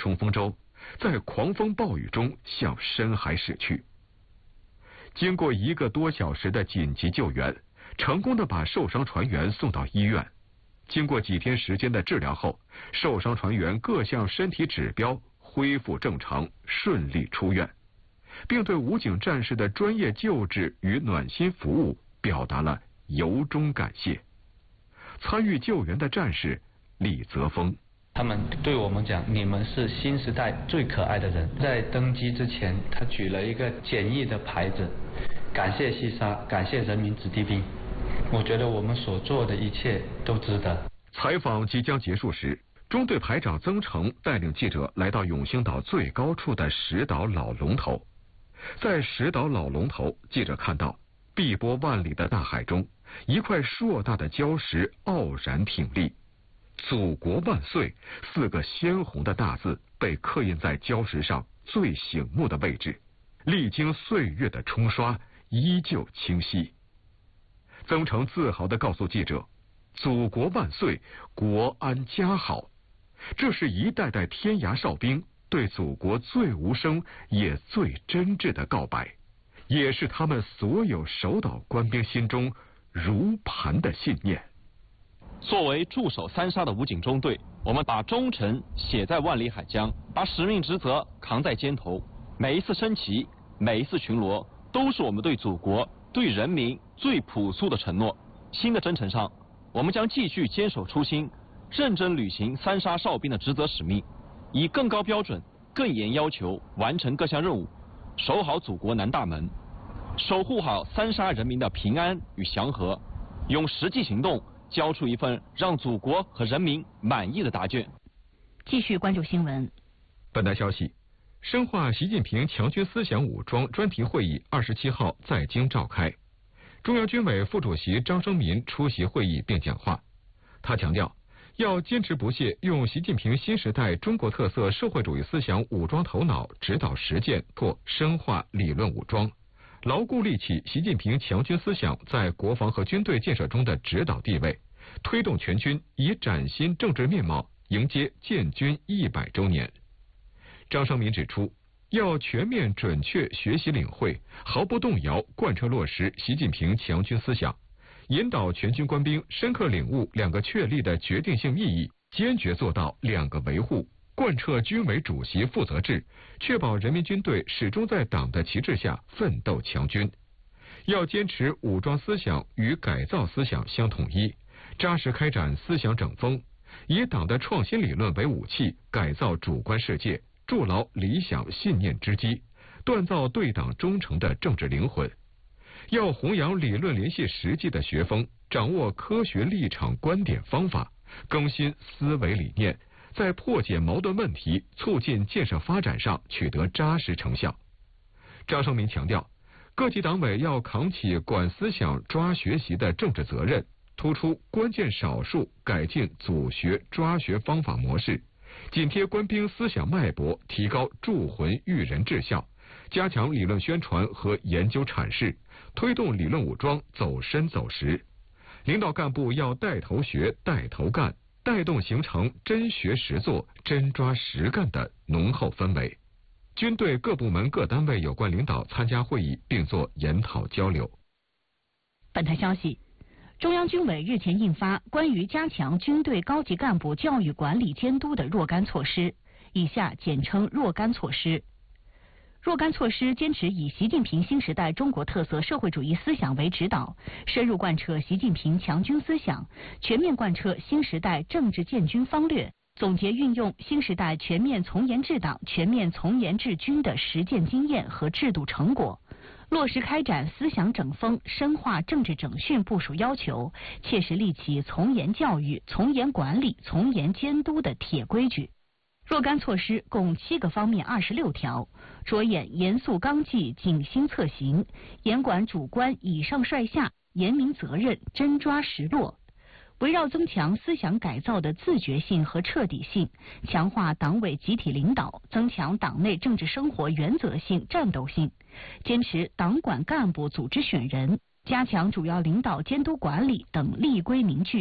冲锋舟，在狂风暴雨中向深海驶去。经过1个多小时的紧急救援，成功的把受伤船员送到医院。经过几天时间的治疗后，受伤船员各项身体指标恢复正常，顺利出院，并对武警战士的专业救治与暖心服务表达了由衷感谢。参与救援的战士李泽峰， 他们对我们讲，你们是新时代最可爱的人。在登机之前，他举了一个简易的牌子，感谢西沙，感谢人民子弟兵。我觉得我们所做的一切都值得。 采访即将结束时，中队排长曾成带领记者来到永兴岛最高处的石岛老龙头。在石岛老龙头，记者看到碧波万里的大海中，一块硕大的礁石傲然挺立。祖国万岁4个鲜红的大字被刻印在礁石上最醒目的位置，历经岁月的冲刷，依旧清晰。曾成自豪地告诉记者，祖国万岁，国安家好。这是一代代天涯哨兵对祖国最无声也最真挚的告白，也是他们所有守岛官兵心中如磐的信念。 作为驻守三沙的武警中队，我们把忠诚写在万里海疆，把使命职责扛在肩头。每一次升旗，每一次巡逻，都是我们对祖国、对人民最朴素的承诺。新的征程上，我们将继续坚守初心，认真履行三沙哨兵的职责使命，以更高标准、更严要求完成各项任务，守好祖国南大门，守护好三沙人民的平安与祥和，用实际行动交出一份让祖国和人民满意的答卷。 继续关注新闻。 本台消息，深化习近平强军思想武装专题会议27号在京召开，中央军委副主席张生民出席会议并讲话。他强调，要坚持不懈用习近平新时代中国特色社会主义思想武装头脑指导实践或深化理论武装，牢固立起习近平强军思想在国防和军队建设中的指导地位，推动全军以崭新政治面貌迎接建军100周年。张生民指出，要全面准确学习领会，毫不动摇贯彻落实习近平强军思想，引导全军官兵深刻领悟2个确立的决定性意义，坚决做到2个维护，贯彻军委主席负责制，确保人民军队始终在党的旗帜下奋斗强军。要坚持武装思想与改造思想相统一，扎实开展思想整风，以党的创新理论为武器，改造主观世界，筑牢理想信念之基，锻造对党忠诚的政治灵魂。要弘扬理论联系实际的学风，掌握科学立场观点方法，更新思维理念，在破解矛盾问题、促进建设发展上取得扎实成效。张生民强调，各级党委要扛起管思想、抓学习的政治责任，突出关键少数，改进组学抓学方法模式，紧贴官兵思想脉搏，提高铸魂育人质效，加强理论宣传和研究阐释，推动理论武装走深走实。领导干部要带头学、带头干，带动形成真学实做、真抓实干的浓厚氛围。军队各部门各单位有关领导参加会议并做研讨交流。 本台消息，中央军委日前印发关于加强军队高级干部教育管理监督的若干措施，以下简称若干措施。若干措施坚持以习近平新时代中国特色社会主义思想为指导，深入贯彻习近平强军思想，全面贯彻新时代政治建军方略，总结运用新时代全面从严治党、全面从严治军的实践经验和制度成果，落实开展思想整风、深化政治整训部署要求，切实立起从严教育、从严管理、从严监督的铁规矩。若干措施共7个方面26条，着眼严肃纲纪、谨心策行，严管主观以上率下，严明责任，真抓实落。围绕增强思想改造的自觉性和彻底性，强化党委集体领导，增强党内政治生活原则性、战斗性，坚持党管干部组织选人，加强主要领导监督管理等立规明矩，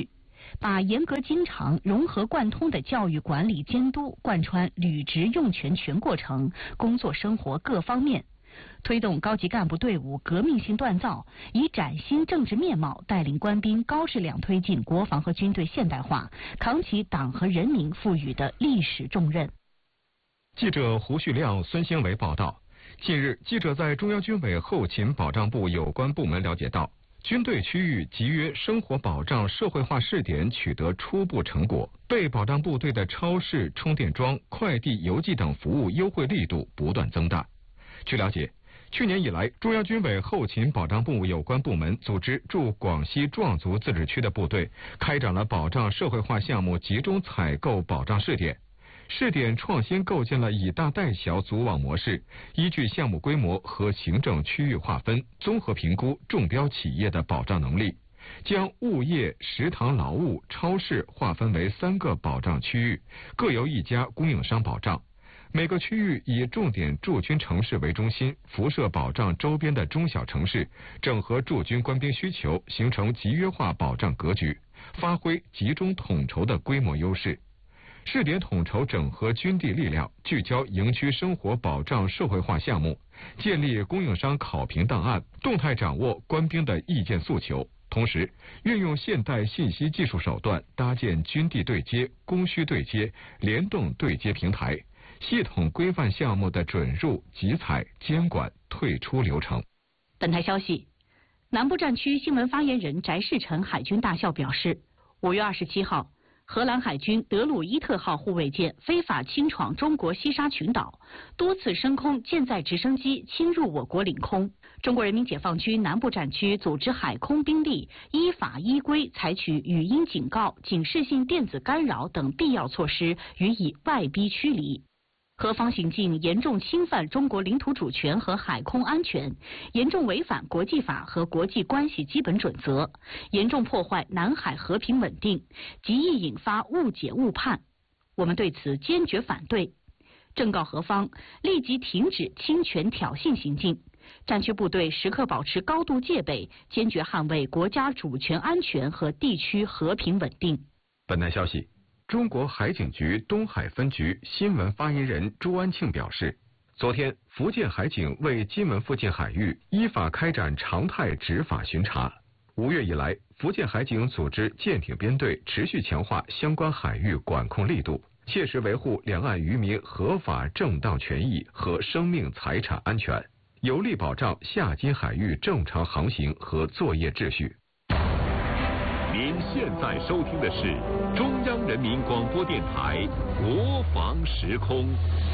把严格经常、融合贯通的教育管理监督贯穿履职用权全过程、工作生活各方面，推动高级干部队伍革命性锻造，以崭新政治面貌带领官兵高质量推进国防和军队现代化，扛起党和人民赋予的历史重任。 记者胡旭亮、孙兴伟报道。近日，记者在中央军委后勤保障部有关部门了解到，军队区域集约生活保障社会化试点取得初步成果，被保障部队的超市、充电桩、快递、邮寄等服务优惠力度不断增大。据了解，去年以来，中央军委后勤保障部有关部门组织驻广西壮族自治区的部队，开展了保障社会化项目集中采购保障试点。试点创新构建了以大带小组网模式，依据项目规模和行政区域划分，综合评估中标企业的保障能力，将物业、食堂劳务、超市划分为3个保障区域，各由1家供应商保障。每个区域以重点驻军城市为中心，辐射保障周边的中小城市，整合驻军官兵需求，形成集约化保障格局，发挥集中统筹的规模优势。试点统筹整合军地力量，聚焦营区生活保障社会化项目，建立供应商考评档案，动态掌握官兵的意见诉求，同时运用现代信息技术手段，搭建军地对接、供需对接、联动对接平台，系统规范项目的准入、集采、监管、退出流程。 本台消息，南部战区新闻发言人翟世成海军大校表示，5月27号。荷兰海军德鲁伊特号护卫舰非法侵闯中国西沙群岛，多次升空舰载直升机侵入我国领空。中国人民解放军南部战区组织海空兵力依法依规采取语音警告、警示性电子干扰等必要措施，予以外逼驱离。何方行径严重侵犯中国领土主权和海空安全，严重违反国际法和国际关系基本准则，严重破坏南海和平稳定，极易引发误解误判。我们对此坚决反对，正告何方立即停止侵权挑衅行径。战区部队时刻保持高度戒备，坚决捍卫国家主权安全和地区和平稳定。 本台消息。中国海警局东海分局新闻发言人朱安庆表示，昨天福建海警为金门附近海域依法开展常态执法巡查。5月以来，福建海警组织舰艇编队持续强化相关海域管控力度，切实维护两岸渔民合法正当权益和生命财产安全，有力保障下金海域正常航行和作业秩序。 您现在收听的是中央人民广播电台国防时空。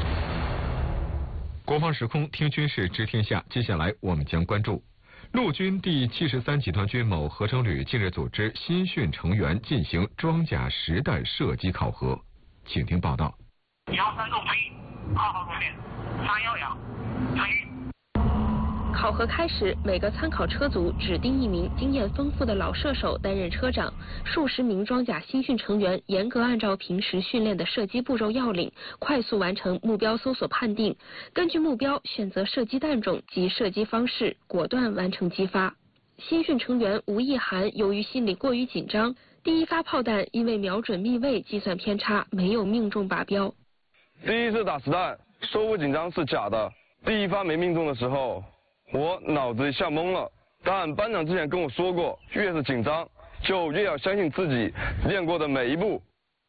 国防时空听军事知天下，接下来我们将关注陆军第73集团军某合成旅近日组织新训成员进行装甲实弹射击考核，请听报道。 1号3纵飞翼，2号入列，3摇成语。 考核开始，每个参考车组指定1名经验丰富的老射手担任车长，数十名装甲新训成员严格按照平时训练的射击步骤要领，快速完成目标搜索判定，根据目标选择射击弹种及射击方式，果断完成击发。新训成员吴亦涵由于心里过于紧张，第一发炮弹因为瞄准密位计算偏差，没有命中靶标。 第一次打实弹，说不紧张是假的。第一发没命中的时候，我脑子吓懵了，但班长之前跟我说过，越是紧张，就越要相信自己练过的每一步。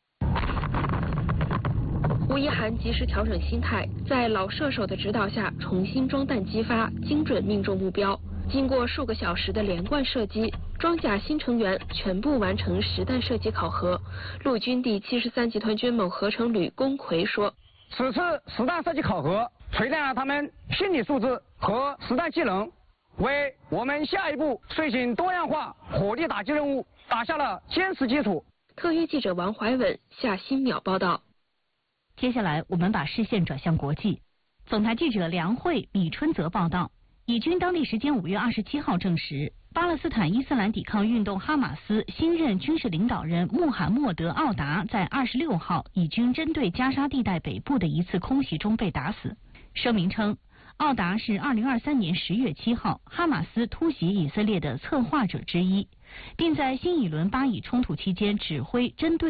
吴亦涵及时调整心态，在老射手的指导下重新装弹击发，精准命中目标。经过数个小时的连贯射击，装甲新成员全部完成实弹射击考核。陆军第73集团军某合成旅龚奎说：“ 此次实弹射击考核锤炼了他们心理素质和实战技能，为我们下一步遂行多样化火力打击任务打下了坚实基础。” 特约记者王怀稳、夏新淼报道。 接下来我们把视线转向国际。总台记者梁慧、李春泽报道，以军当地时间5月27号证实，巴勒斯坦伊斯兰抵抗运动哈马斯新任军事领导人穆罕默德·奥达在26号以军针对加沙地带北部的一次空袭中被打死。声明称，奥达是2023年10月7号哈马斯突袭以色列的策划者之一， 并在新一轮巴以冲突期间指挥针对